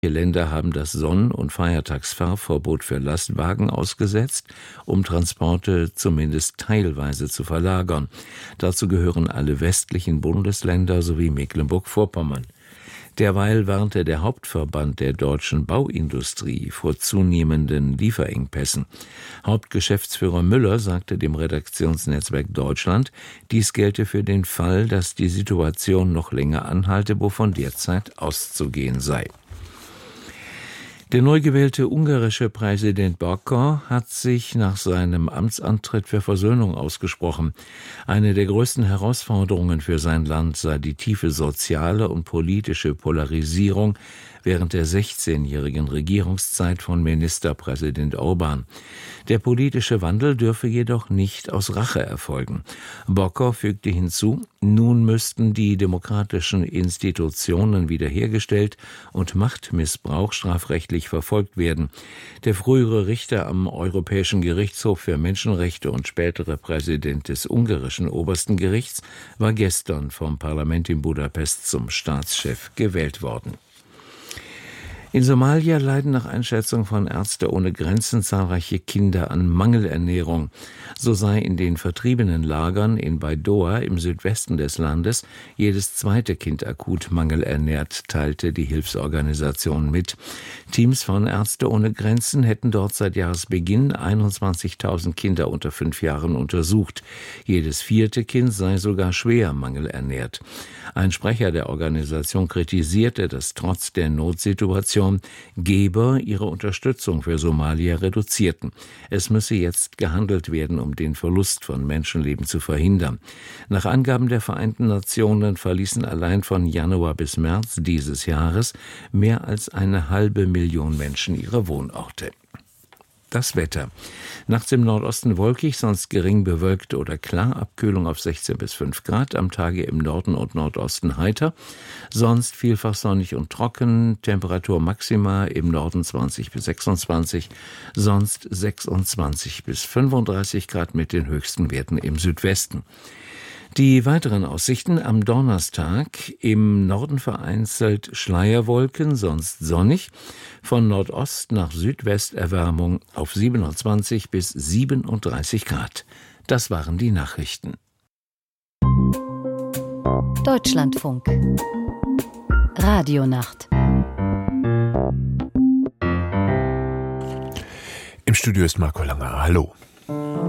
Länder haben das Sonn- und Feiertagsfahrverbot für Lastwagen ausgesetzt, um Transporte zumindest teilweise zu verlagern. Dazu gehören alle westlichen Bundesländer sowie Mecklenburg-Vorpommern. Derweil warnte der Hauptverband der deutschen Bauindustrie vor zunehmenden Lieferengpässen. Hauptgeschäftsführer Müller sagte dem Redaktionsnetzwerk Deutschland, dies gelte für den Fall, dass die Situation noch länger anhalte, wovon derzeit auszugehen sei. Der neu gewählte ungarische Präsident Bokor hat sich nach seinem Amtsantritt für Versöhnung ausgesprochen. Eine der größten Herausforderungen für sein Land sei die tiefe soziale und politische Polarisierung während der 16-jährigen Regierungszeit von Ministerpräsident Orbán. Der politische Wandel dürfe jedoch nicht aus Rache erfolgen. Bokor fügte hinzu, nun müssten die demokratischen Institutionen wiederhergestellt und Machtmissbrauch strafrechtlich verfolgt werden. Der frühere Richter am Europäischen Gerichtshof für Menschenrechte und spätere Präsident des ungarischen Obersten Gerichts war gestern vom Parlament in Budapest zum Staatschef gewählt worden. In Somalia leiden nach Einschätzung von Ärzte ohne Grenzen zahlreiche Kinder an Mangelernährung. So sei in den vertriebenen Lagern in Baidoa im Südwesten des Landes jedes zweite Kind akut mangelernährt, teilte die Hilfsorganisation mit. Teams von Ärzte ohne Grenzen hätten dort seit Jahresbeginn 21.000 Kinder unter 5 Jahren untersucht. Jedes vierte Kind sei sogar schwer mangelernährt. Ein Sprecher der Organisation kritisierte, dass trotz der Notsituation Geber ihre Unterstützung für Somalia reduzierten. Es müsse jetzt gehandelt werden, um den Verlust von Menschenleben zu verhindern. Nach Angaben der Vereinten Nationen verließen allein von Januar bis März dieses Jahres mehr als 500.000 Menschen ihre Wohnorte. Das Wetter. Nachts im Nordosten wolkig, sonst gering bewölkt oder klar. Abkühlung auf 16 bis 5 Grad. Am Tage im Norden und Nordosten heiter. Sonst vielfach sonnig und trocken. Temperatur maxima im Norden 20 bis 26. Sonst 26 bis 35 Grad mit den höchsten Werten im Südwesten. Die weiteren Aussichten: am Donnerstag im Norden vereinzelt Schleierwolken, sonst sonnig. Von Nordost nach Südwest Erwärmung auf 27 bis 37 Grad. Das waren die Nachrichten. Deutschlandfunk. Radionacht. Im Studio ist Marco Langer. Hallo.